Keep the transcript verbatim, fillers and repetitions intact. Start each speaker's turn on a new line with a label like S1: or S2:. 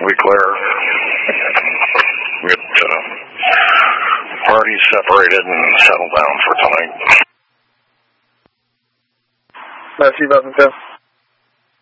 S1: we clear. Get uh, parties separated and settle down for tonight.
S2: Matthew Buzzington.